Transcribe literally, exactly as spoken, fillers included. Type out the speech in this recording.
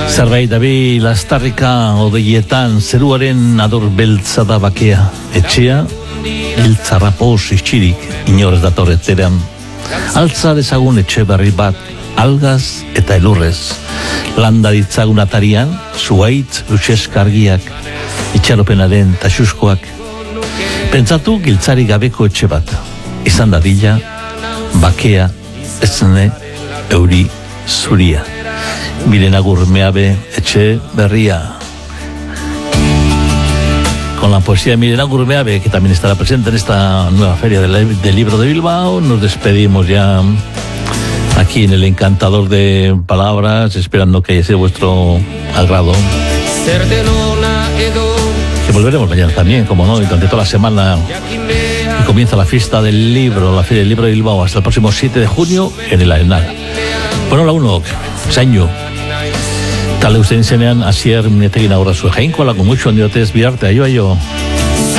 Zerbait dabi lastarrika odeietan, zeruaren ador beltza da bakea. Etxea, giltzarrapos istxirik, inorez datorretzeran. Altza dezagun etxe berri bat, algaz eta elurrez. Landa ditzagun atarian, zuaitz utxeskargiak, itxaropenaren taxuskoak. Pentsatu giltzari gabeko etxe bat, izan dadila, bakea, ezne, euri, zuria. Miren agur meabe, etxe berria. Con la poesía de Miren agur meabe, que también estará presente en esta nueva feria del, del libro de Bilbao, nos despedimos ya aquí en el encantador de palabras, esperando que haya sido vuestro agrado. Que volveremos mañana también, como no, y durante toda la semana. Y comienza la fiesta del libro, la feria del libro de Bilbao, hasta el próximo siete de junio en el Arenal. Bueno, la uno, zaino. Talde ustein zenean, asier minetegin aurra zuen jainkoa, lako mucho, ondiotes, birarte, aio, aio.